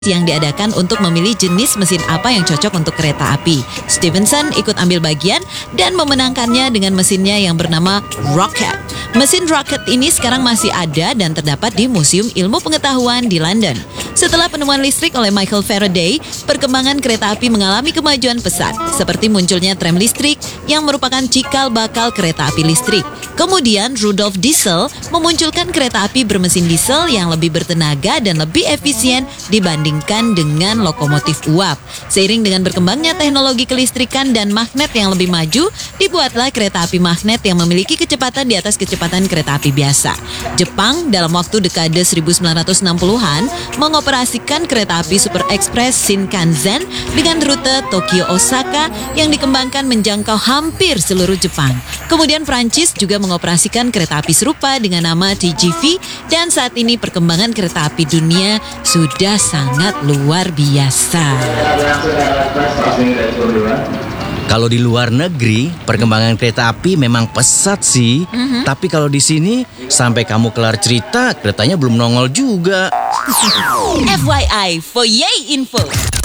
yang diadakan untuk memilih jenis mesin apa yang cocok untuk kereta api. Stevenson ikut ambil bagian dan memenangkannya dengan mesinnya yang bernama Rocket. Mesin Rocket ini sekarang masih ada dan terdapat di Museum Ilmu Pengetahuan di London. Setelah penemuan listrik oleh Michael Faraday, perkembangan kereta api mengalami kemajuan pesat, seperti munculnya tram listrik yang merupakan cikal bakal kereta api listrik. Kemudian Rudolf Diesel memunculkan kereta api bermesin diesel yang lebih bertenaga dan lebih efisien dibandingkan dengan lokomotif uap. Seiring dengan berkembangnya teknologi kelistrikan dan magnet yang lebih maju, dibuatlah kereta api magnet yang memiliki kecepatan di atas kecepatan kereta api biasa. Jepang dalam waktu dekade 1960-an mengoperasikan kereta api Super Express Shinkansen dengan rute Tokyo-Osaka yang dikembangkan menjangkau hampir seluruh Jepang. Kemudian Prancis juga mengoperasikan kereta api serupa dengan nama TGV, dan saat ini perkembangan kereta api dunia sudah sangat luar biasa. Kalau di luar negeri, perkembangan kereta api memang pesat sih. Tapi kalau di sini, sampai kamu kelar cerita, keretanya belum nongol juga. FYI, for Yay Info.